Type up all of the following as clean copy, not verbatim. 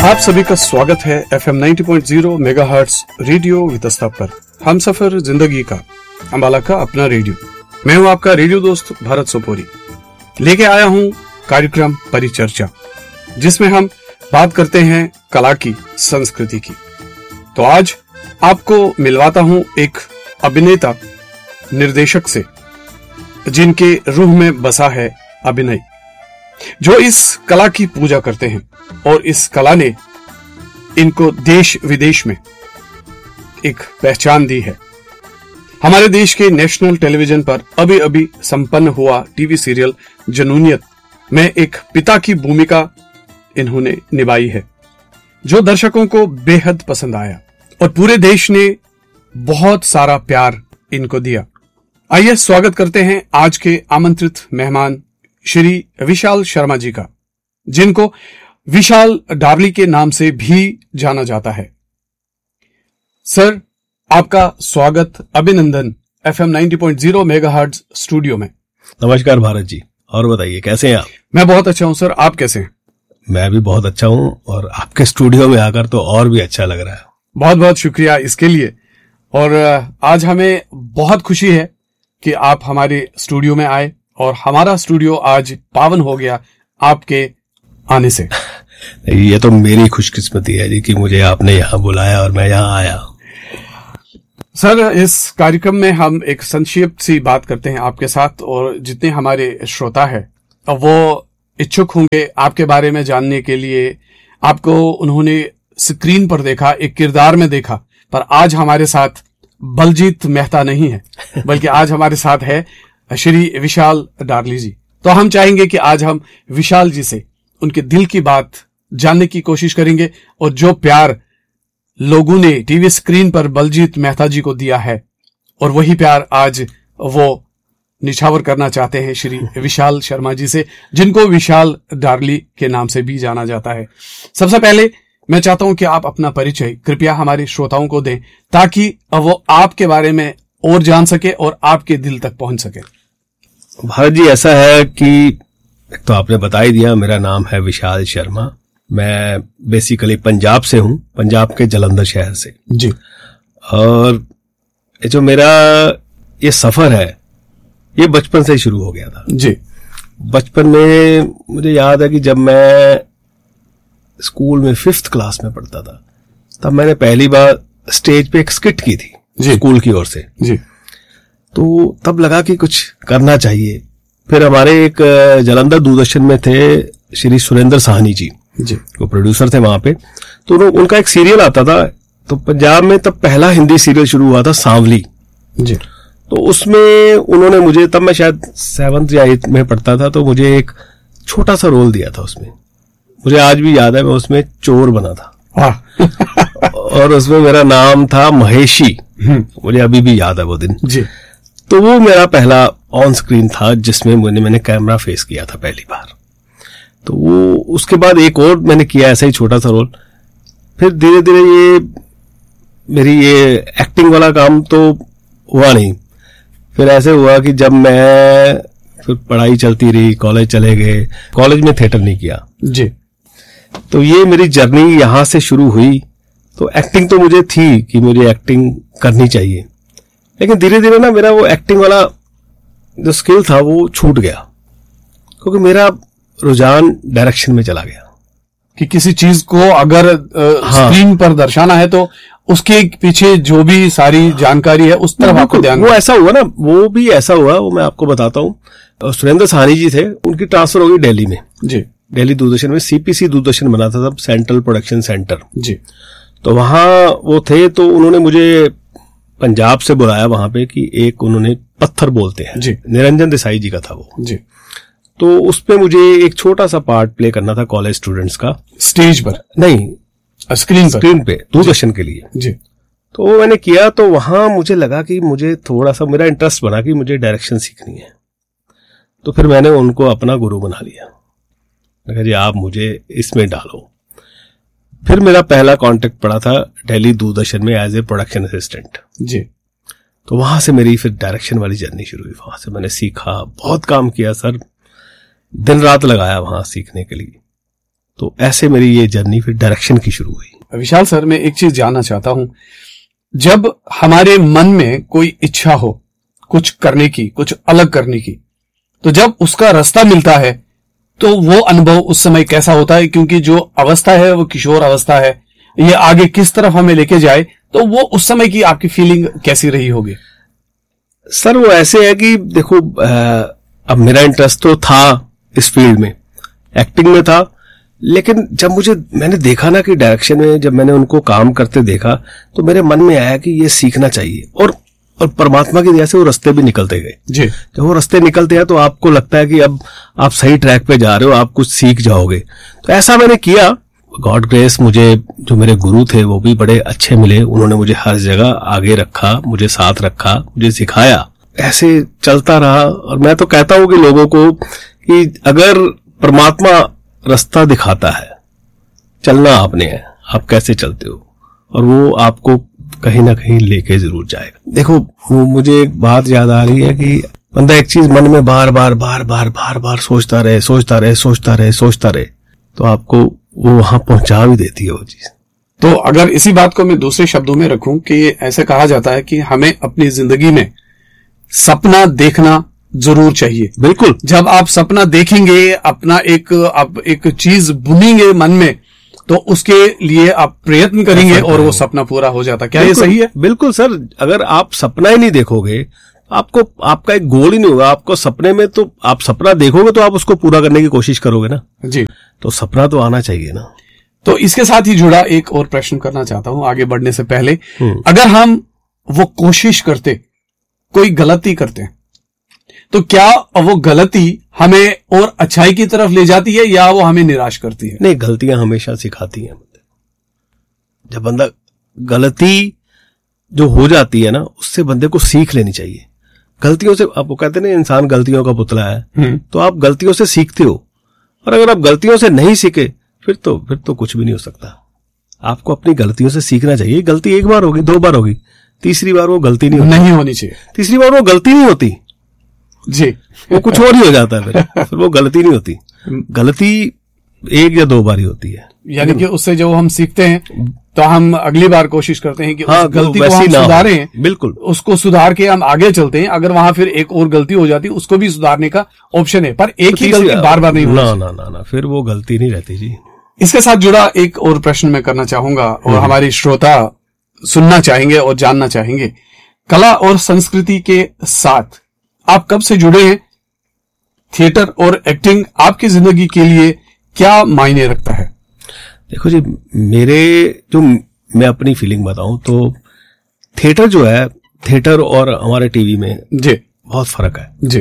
आप सभी का स्वागत है FM 90.0 मेगाहर्ट्ज रेडियो वितस्ता पर। हम सफर जिंदगी का अंबाला का अपना रेडियो। मैं हूं आपका रेडियो दोस्त भारत सोपोरी। लेके आया हूं कार्यक्रम परिचर्चा, जिसमें हम बात करते हैं कला की, संस्कृति की। तो आज आपको मिलवाता हूं एक अभिनेता निर्देशक से, जिनके रूह में बसा है अभिनय, जो इस कला की पूजा करते हैं और इस कला ने इनको देश विदेश में एक पहचान दी है। हमारे देश के नेशनल टेलीविजन पर अभी अभी संपन्न हुआ टीवी सीरियल जनूनियत में एक पिता की भूमिका इन्होंने निभाई है, जो दर्शकों को बेहद पसंद आया और पूरे देश ने बहुत सारा प्यार इनको दिया। आइए स्वागत करते हैं आज के आमंत्रित मेहमान श्री विशाल शर्मा जी का, जिनको विशाल डार्ली के नाम से भी जाना जाता है। सर, आपका स्वागत, अभिनंदन FM 90.0 मेगाहर्ट्ज स्टूडियो में। नमस्कार भारत जी, और बताइए कैसे हैं आप? मैं बहुत अच्छा हूं सर, आप कैसे हैं? मैं भी बहुत अच्छा हूं, और आपके स्टूडियो में आकर तो और भी अच्छा लग रहा है। बहुत बहुत शुक्रिया इसके लिए। और आज हमें बहुत खुशी है कि आप हमारे स्टूडियो में आए, और हमारा स्टूडियो आज पावन हो गया आपके आने से। ये तो मेरी खुशकिस्मती है जी कि मुझे आपने यहाँ बुलाया और मैं यहाँ आया। सर, इस कार्यक्रम में हम एक संक्षिप्त सी बात करते हैं आपके साथ, और जितने हमारे श्रोता है वो इच्छुक होंगे आपके बारे में जानने के लिए। आपको उन्होंने स्क्रीन पर देखा, एक किरदार में देखा, पर आज हमारे साथ बलजीत मेहता नहीं है, बल्कि आज हमारे साथ है श्री विशाल डार्ली जी। तो हम चाहेंगे कि आज हम विशाल जी से उनके दिल की बात जानने की कोशिश करेंगे, और जो प्यार लोगों ने टीवी स्क्रीन पर बलजीत मेहता जी को दिया है, और वही प्यार आज वो निछावर करना चाहते हैं श्री विशाल शर्मा जी से, जिनको विशाल डार्ली के नाम से भी जाना जाता है। सबसे पहले मैं चाहता हूं कि आप अपना परिचय कृपया हमारे श्रोताओं को दें, ताकि वो आपके बारे में और जान सके और आपके दिल तक पहुंच सके। भारत जी, ऐसा है कि तो आपने बता ही दिया, मेरा नाम है विशाल शर्मा। मैं बेसिकली पंजाब से हूं, पंजाब के जलंधर शहर से जी। और जो मेरा ये सफर है, ये बचपन से शुरू हो गया था जी। बचपन में मुझे याद है कि जब मैं स्कूल में 5th क्लास में पढ़ता था, तब मैंने पहली बार स्टेज पे एक स्किट की थी स्कूल की ओर से जी। तो तब लगा कि कुछ करना चाहिए। फिर हमारे एक जलंधर दूरदर्शन में थे श्री सुरेंद्र साहनी जी, वो प्रोड्यूसर थे वहां पे। तो उनका एक सीरियल आता था, तो पंजाब में तब पहला हिंदी सीरियल शुरू हुआ था, सांवली जी। तो उसमें उन्होंने मुझे, तब मैं शायद 7th या 8th में पढ़ता था, तो मुझे एक छोटा सा रोल दिया था उसमें। मुझे आज भी याद है, मैं उसमें चोर बना था और उसमें मेरा नाम था महेशी। मुझे अभी भी याद है वो दिन जी। तो वो मेरा पहला ऑन स्क्रीन था, जिसमें मैंने कैमरा फेस किया था पहली बार। तो वो उसके बाद एक और मैंने किया ऐसा ही छोटा सा रोल। फिर धीरे धीरे ये मेरी ये एक्टिंग वाला काम तो हुआ नहीं। फिर ऐसे हुआ कि जब मैं, फिर पढ़ाई चलती रही, कॉलेज चले गए, कॉलेज में थिएटर नहीं किया जी। तो ये मेरी जर्नी यहां से शुरू हुई। तो एक्टिंग तो मुझे थी कि मुझे एक्टिंग करनी चाहिए, लेकिन धीरे धीरे ना मेरा वो एक्टिंग वाला जो स्किल था वो छूट गया, क्योंकि मेरा रुझान डायरेक्शन में चला गया कि किसी चीज को अगर स्क्रीन पर दर्शाना है तो उसके पीछे जो भी सारी जानकारी है उस तरफ आपको ध्यान। वो ऐसा हुआ ना, वो भी ऐसा हुआ, वो मैं आपको बताता हूँ। सुरेंद्र साहनी जी थे, उनकी ट्रांसफर हो गई दिल्ली में जी। दिल्ली दूरदर्शन में CPC दूरदर्शन बना था तब, सेंट्रल प्रोडक्शन सेंटर जी। तो वहां वो थे, तो उन्होंने मुझे पंजाब से बुलाया वहां पे कि एक उन्होंने पत्थर बोलते हैं जी, निरंजन देसाई जी का था वो जी। तो उसपे मुझे एक छोटा सा पार्ट प्ले करना था कॉलेज स्टूडेंट्स का, स्टेज पर नहीं, स्क्रीन पे दूरदर्शन के लिए जी। तो वो मैंने किया। तो वहां मुझे लगा कि मुझे थोड़ा सा मेरा इंटरेस्ट बना कि मुझे डायरेक्शन सीखनी है। तो फिर मैंने उनको अपना गुरु बना लिया, मैंने कहा जी आप मुझे इसमें डालो। फिर मेरा पहला कॉन्टेक्ट पड़ा था दिल्ली दूरदर्शन में एज ए प्रोडक्शन असिस्टेंट जी। तो वहां से मेरी फिर डायरेक्शन वाली जर्नी शुरू हुई। वहां से मैंने सीखा, बहुत काम किया सर, दिन रात लगाया वहां सीखने के लिए। तो ऐसे मेरी ये जर्नी फिर डायरेक्शन की शुरू हुई। विशाल सर, मैं एक चीज जानना चाहता हूं, जब हमारे मन में कोई इच्छा हो कुछ करने की, कुछ अलग करने की, तो जब उसका रास्ता मिलता है तो वो अनुभव उस समय कैसा होता है? क्योंकि जो अवस्था है वो किशोर अवस्था है, ये आगे किस तरफ हमें लेके जाए, तो वो उस समय की आपकी फीलिंग कैसी रही होगी? सर वो ऐसे है कि देखो, अब मेरा इंटरेस्ट तो था इस फील्ड में, एक्टिंग में था, लेकिन जब मैंने देखा ना कि डायरेक्शन में जब मैंने उनको काम करते देखा तो मेरे मन में आया कि ये सीखना चाहिए, और परमात्मा की दया से वो रास्ते भी निकलते गए जी। जब वो रास्ते निकलते हैं तो आपको लगता है कि अब आप सही ट्रैक पे जा रहे हो, आप कुछ सीख जाओगे। तो ऐसा मैंने किया। गॉड ग्रेस, मुझे जो मेरे गुरु थे वो भी बड़े अच्छे मिले, उन्होंने मुझे हर जगह आगे रखा, मुझे साथ रखा, मुझे सिखाया, ऐसे चलता रहा। और मैं तो कहता हूं कि लोगों को कि अगर परमात्मा रास्ता दिखाता है, चलना आपने है, आप कैसे चलते हो, और वो आपको कहीं ना कहीं लेके जरूर जाएगा। देखो, मुझे एक बात याद आ रही है कि बंदा एक चीज मन में बार बार सोचता रहे, तो आपको वो वहां पहुंचा भी देती है वो चीज। तो अगर इसी बात को मैं दूसरे शब्दों में रखूं कि ऐसे कहा जाता है कि हमें अपनी जिंदगी में सपना देखना जरूर चाहिए। बिल्कुल। जब आप सपना देखेंगे, अपना आप एक चीज बुनेंगे मन में, तो उसके लिए आप प्रयत्न करेंगे और वो सपना पूरा हो जाता। क्या ये सही है? बिल्कुल सर। अगर आप सपना ही नहीं देखोगे, आपका एक गोल ही नहीं होगा। आपको सपने में, तो आप सपना देखोगे तो आप उसको पूरा करने की कोशिश करोगे ना जी। तो सपना तो आना चाहिए ना। तो इसके साथ ही जुड़ा एक और प्रश्न करना चाहता हूं आगे बढ़ने से पहले। अगर हम वो कोशिश करते, कोई गलती करते, तो क्या वो गलती हमें और अच्छाई की तरफ ले जाती है या वो हमें निराश करती है? नहीं, गलतियां हमेशा सिखाती हैं। जब बंदा गलती जो हो जाती है ना, उससे बंदे को सीख लेनी चाहिए। गलतियों से, आपको कहते हैं ना इंसान गलतियों का पुतला है, तो आप गलतियों से सीखते हो। और अगर आप गलतियों से नहीं सीखे फिर तो कुछ भी नहीं हो सकता। आपको अपनी गलतियों से सीखना चाहिए। गलती एक बार होगी, 2 बार होगी, तीसरी बार वो गलती नहीं होनी चाहिए। तीसरी बार वो गलती नहीं होती जी, वो कुछ और ही हो जाता है। फिर वो गलती नहीं होती। गलती 1 या 2 बार ही होती है। यानी कि उससे जो हम सीखते हैं तो हम अगली बार कोशिश करते हैं कि उस गलती को हम सुधारें। बिल्कुल, उसको सुधार के हम आगे चलते हैं। अगर वहां फिर एक और गलती हो जाती, उसको भी सुधारने का ऑप्शन है, पर एक ही गलती बार बार नहीं होती। ना, फिर वो गलती नहीं रहती जी। इसके साथ जुड़ा एक और प्रश्न मैं करना चाहूंगा और हमारी श्रोता सुनना चाहेंगे और जानना चाहेंगे, कला और संस्कृति के साथ आप कब से जुड़े हैं? थिएटर और एक्टिंग आपकी जिंदगी के लिए क्या मायने रखता है? देखो जी, मैं अपनी फीलिंग बताऊं तो थिएटर जो है, थिएटर और हमारे टीवी में जी बहुत फर्क है जी।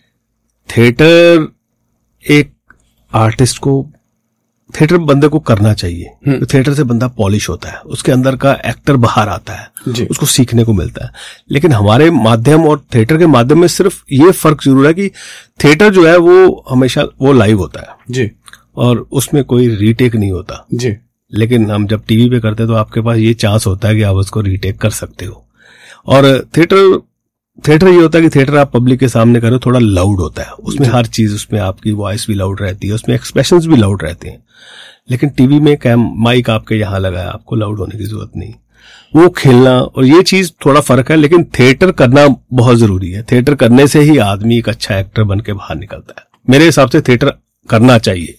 थिएटर एक आर्टिस्ट को, थिएटर बंदे को करना चाहिए। तो थिएटर से बंदा पॉलिश होता है, उसके अंदर का एक्टर बाहर आता है, उसको सीखने को मिलता है। लेकिन हमारे माध्यम और थिएटर के माध्यम में सिर्फ ये फर्क जरूर है कि थिएटर जो है वो हमेशा वो लाइव होता है जी, और उसमें कोई रीटेक नहीं होता जी। लेकिन हम जब टीवी पे करते हैं तो आपके पास ये चांस होता है कि आप उसको रीटेक कर सकते हो। और थिएटर ये होता है कि थिएटर आप पब्लिक के सामने करो, थोड़ा लाउड होता है, उसमें हर चीज, उसमें आपकी वॉइस भी लाउड रहती है, उसमें एक्सप्रेशंस भी लाउड रहते हैं। लेकिन टीवी में माइक आपके यहाँ लगा है, आपको लाउड होने की जरूरत नहीं। वो खेलना और ये चीज थोड़ा फर्क है, लेकिन थिएटर करना बहुत जरूरी है। थिएटर करने से ही आदमी एक अच्छा एक्टर बन के बाहर निकलता है। मेरे हिसाब से थिएटर करना चाहिए।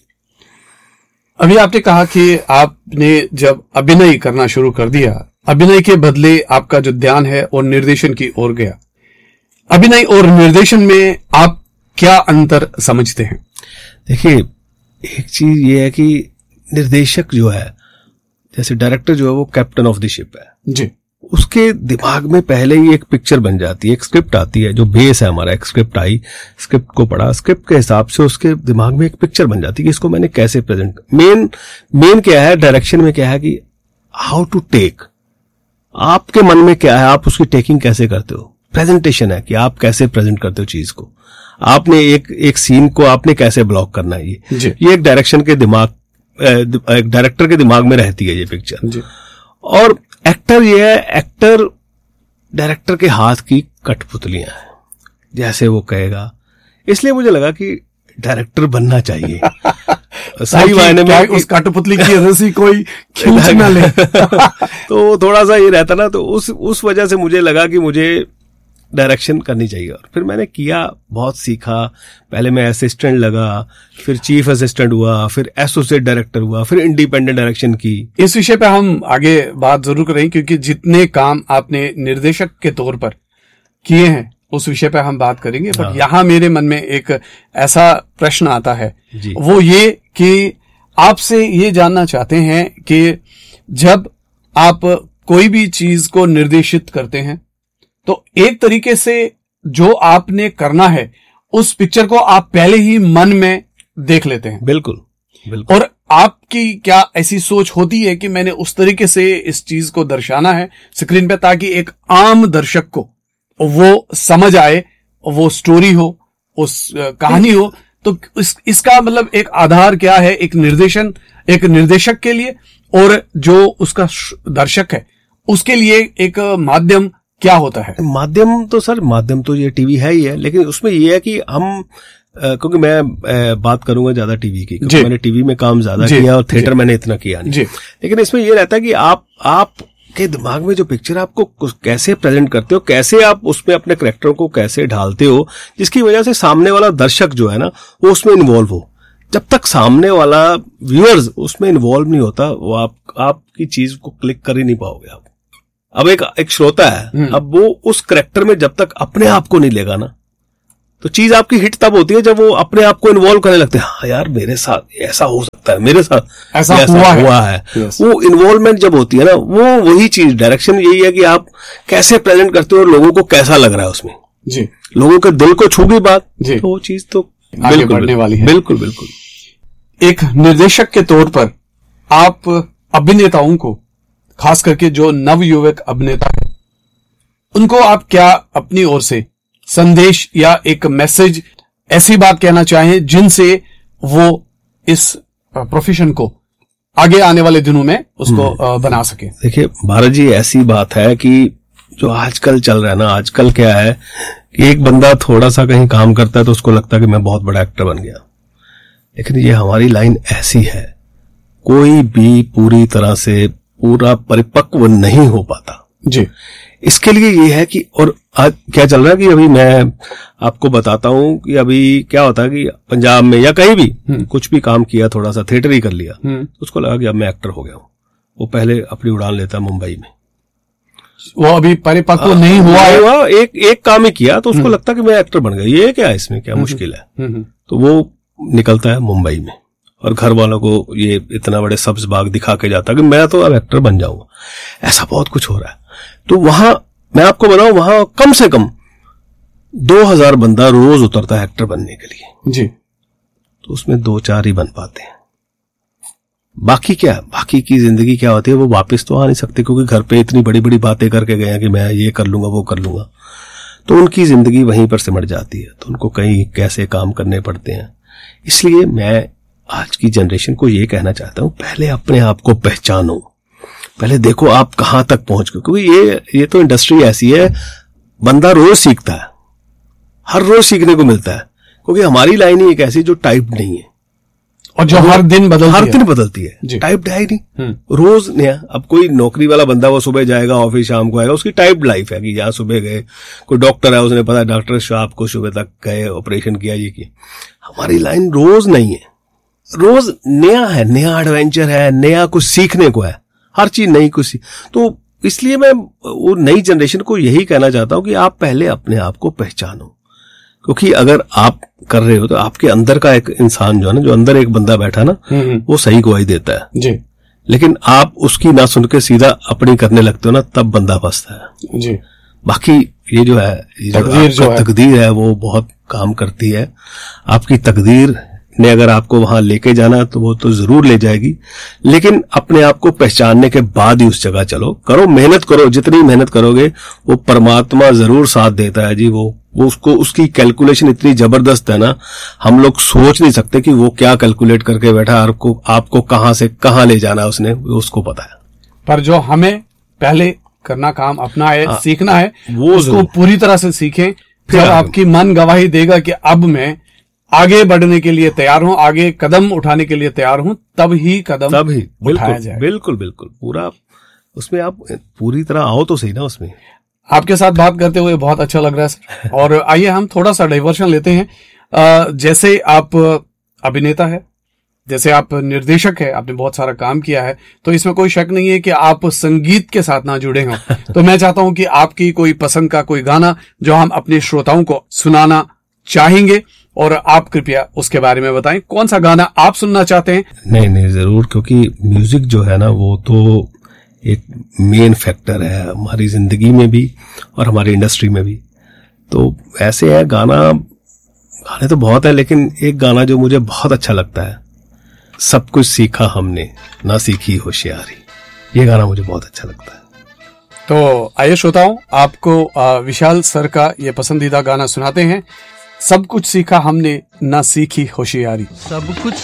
अभी आपने कहा कि आपने जब अभिनय करना शुरू कर दिया, अभिनय के बदले आपका जो ध्यान है और निर्देशन की ओर गया। अभिनय और निर्देशन में आप क्या अंतर समझते हैं? देखिए, एक चीज ये है कि निर्देशक जो है, जैसे डायरेक्टर जो है वो कैप्टन ऑफ द शिप है जी। उसके दिमाग में पहले ही एक पिक्चर बन जाती है, एक स्क्रिप्ट आती है, जो बेस है हमारा, एक स्क्रिप्ट आई, स्क्रिप्ट को पढ़ा, स्क्रिप्ट के हिसाब से उसके दिमाग में एक पिक्चर बन जाती है कि इसको मैंने कैसे प्रेजेंट। मेन क्या है डायरेक्शन में, क्या है कि हाउ टू टेक, आपके मन में क्या है, आप उसकी टेकिंग कैसे करते हो। प्रेजेंटेशन है कि आप कैसे प्रेजेंट करते हो चीज को, आपने एक सीन को आपने कैसे ब्लॉक करना है। ये एक डायरेक्शन के दिमाग, एक डायरेक्टर के दिमाग में रहती है ये पिक्चर। और एक्टर ये है, एक्टर डायरेक्टर के हाथ की कठपुतलियां हैं, जैसे वो कहेगा। इसलिए मुझे लगा कि डायरेक्टर बनना चाहिए। सही मायने में उस कठपुतली की रस्सी कोई खींच ना ले। तो थोड़ा सा ये रहता ना, तो उस वजह से मुझे लगा कि मुझे डायरेक्शन करनी चाहिए। और फिर मैंने किया, बहुत सीखा। पहले मैं असिस्टेंट लगा, फिर चीफ असिस्टेंट हुआ, फिर एसोसिएट डायरेक्टर हुआ, फिर इंडिपेंडेंट डायरेक्शन की। इस विषय पे हम आगे बात जरूर करेंगे, क्योंकि जितने काम आपने निर्देशक के तौर पर किए हैं उस विषय पे हम बात करेंगे। पर यहाँ मेरे मन में एक ऐसा प्रश्न आता है, वो ये कि आपसे ये जानना चाहते हैं कि जब आप कोई भी चीज को निर्देशित करते हैं तो एक तरीके से जो आपने करना है उस पिक्चर को आप पहले ही मन में देख लेते हैं। बिल्कुल, बिल्कुल। और आपकी क्या ऐसी सोच होती है कि मैंने उस तरीके से इस चीज को दर्शाना है स्क्रीन पे, ताकि एक आम दर्शक को वो समझ आए, वो स्टोरी हो, उस कहानी हो? तो इसका मतलब एक आधार क्या है एक निर्देशक के लिए, और जो उसका दर्शक है उसके लिए एक माध्यम क्या होता है? माध्यम तो ये टीवी है ही है, लेकिन उसमें ये है कि हम क्योंकि मैं बात करूंगा ज्यादा टीवी की, क्योंकि मैंने टीवी में काम ज्यादा किया और थिएटर मैंने इतना किया नहीं। लेकिन इसमें ये रहता है कि आप के दिमाग में जो पिक्चर आपको कैसे प्रेजेंट करते हो, कैसे आप उसमें अपने कैरेक्टरों को कैसे ढालते हो, जिसकी वजह से सामने वाला दर्शक जो है ना वो उसमें इन्वॉल्व हो। जब तक सामने वाला व्यूअर्स उसमें इन्वॉल्व नहीं होता, वो आपकी चीज को क्लिक कर ही नहीं पाओगे आप। अब एक श्रोता है, अब वो उस कैरेक्टर में जब तक अपने आप को नहीं लेगा ना, तो चीज आपकी हिट तब होती है जब वो अपने आप को इन्वॉल्व करने लगते हैं। हाँ यार, मेरे साथ ऐसा हो सकता है, मेरे साथ ऐसा हुआ है। वो इन्वॉल्वमेंट जब होती है ना, वो वही चीज डायरेक्शन यही है कि आप कैसे प्रेजेंट करते हो और लोगों को कैसा लग रहा है उसमें। जी, लोगों के दिल को छू गई बात, तो वो चीज तो आगे बढ़ने वाली है। बिल्कुल बिल्कुल। एक निर्देशक के तौर पर आप अभिनेताओं को, खास करके जो नवयुवक अभिनेता है, उनको आप क्या अपनी ओर से संदेश या एक मैसेज, ऐसी बात कहना चाहें जिनसे वो इस प्रोफेशन को आगे आने वाले दिनों में उसको बना सके? देखिए भारत जी, ऐसी बात है कि जो आजकल चल रहा है ना, आजकल क्या है कि एक बंदा थोड़ा सा कहीं काम करता है तो उसको लगता है कि मैं बहुत बड़ा एक्टर बन गया। लेकिन ये हमारी लाइन ऐसी है, कोई भी पूरी तरह से पूरा परिपक्व नहीं हो पाता जी। इसके लिए ये है कि, और आज क्या चल रहा है कि अभी मैं आपको बताता हूं कि अभी क्या होता है कि पंजाब में या कहीं भी कुछ भी काम किया, थोड़ा सा थिएटर ही कर लिया, तो उसको लगा कि अब मैं एक्टर हो गया हूं। वो पहले अपनी उड़ान लेता मुंबई में, वो अभी परिपक्व नहीं हुआ है, एक काम ही किया तो उसको लगता कि मैं एक्टर बन गया, ये क्या इसमें क्या मुश्किल है। तो वो निकलता है मुंबई में और घर वालों को ये इतना बड़े सब्ज बाग दिखा के जाता कि मैं तो अब एक्टर बन जाऊंगा। ऐसा बहुत कुछ हो रहा है। तो वहां मैं आपको बताऊं, वहां कम से कम 2000 बंदा रोज उतरता है एक्टर बनने के लिए जी। तो उसमें 2-4 ही बन पाते हैं। बाकी बाकी की जिंदगी क्या होती है, वो वापस तो आ नहीं सकते, क्योंकि घर पे इतनी बड़ी बड़ी बातें करके गए हैं कि मैं ये कर लूंगा वो कर लूंगा, तो उनकी जिंदगी वहीं पर सिमट जाती है। तो उनको कहीं कैसे काम करने पड़ते हैं। इसलिए मैं आज की जनरेशन को ये कहना चाहता हूं, पहले अपने आप को पहचानो, पहले देखो आप कहां तक पहुंच गए। क्योंकि ये तो इंडस्ट्री ऐसी है, बंदा रोज सीखता है, हर रोज सीखने को मिलता है। क्योंकि हमारी लाइन ही एक ऐसी जो टाइप नहीं है और जो हर दिन बदलती है। टाइप्ड है ही नहीं, रोज नया। अब कोई नौकरी वाला बंदा वो सुबह जाएगा ऑफिस, शाम को आएगा, उसकी टाइप्ड लाइफ है कि यहाँ सुबह गए, कोई डॉक्टर है उसने पता डॉक्टर शाम को सुबह तक गए, ऑपरेशन किया, ये किया। हमारी लाइन रोज नहीं है, रोज नया है, नया एडवेंचर है, नया कुछ सीखने को है, हर चीज नई कुछ। तो इसलिए मैं वो नई जनरेशन को यही कहना चाहता हूं कि आप पहले अपने आप को पहचानो। क्योंकि अगर आप कर रहे हो तो आपके अंदर का एक इंसान जो है ना, जो अंदर एक बंदा बैठा ना, वो सही गवाही देता है जी। लेकिन आप उसकी ना सुन के सीधा अपनी करने लगते हो ना, तब बंदा फंसता है जी। बाकी ये जो है, तकदीर है वो बहुत काम करती है। आपकी तकदीर ने अगर आपको वहां लेके जाना तो वो तो जरूर ले जाएगी, लेकिन अपने आप को पहचानने के बाद ही उस जगह चलो, करो, मेहनत करो। जितनी मेहनत करोगे वो परमात्मा जरूर साथ देता है जी। वो उसको, उसकी कैलकुलेशन इतनी जबरदस्त है ना, हम लोग सोच नहीं सकते कि वो क्या कैलकुलेट करके बैठा, आपको कहां से कहां ले जाना उसने, उसको पता है। पर जो हमें पहले करना काम अपना है, सीखना है, वो उसको पूरी तरह से सीखें, फिर आपकी मन गवाही देगा कि अब मैं आगे बढ़ने के लिए तैयार हो, आगे कदम उठाने के लिए तैयार हो, तब ही कदम उठाया जाए। बिल्कुल बिल्कुल, पूरा उसमें आप पूरी तरह आओ तो सही ना उसमें। आपके साथ बात करते हुए बहुत अच्छा लग रहा है सर। और आइए हम थोड़ा सा डाइवर्शन लेते हैं। जैसे आप अभिनेता है, जैसे आप निर्देशक है, आपने बहुत सारा काम किया है, तो इसमें कोई शक नहीं है कि आप संगीत के साथ ना जुड़े हों। तो मैं चाहता हूं कि आपकी कोई पसंद का कोई गाना जो हम अपने श्रोताओं को सुनाना चाहेंगे, और आप कृपया उसके बारे में बताएं, कौन सा गाना आप सुनना चाहते हैं। नहीं जरूर, क्योंकि म्यूजिक जो है ना वो तो एक मेन फैक्टर है हमारी जिंदगी में भी और हमारी इंडस्ट्री में भी। तो ऐसे है गाने तो बहुत है, लेकिन एक गाना जो मुझे बहुत अच्छा लगता है, सब कुछ सीखा हमने ना सीखी होशियारी, ये गाना मुझे बहुत अच्छा लगता है। तो आइए श्रोताओं, आपको विशाल सर का ये पसंदीदा गाना सुनाते हैं, सब कुछ सीखा हमने ना सीखी होशियारी। सब कुछ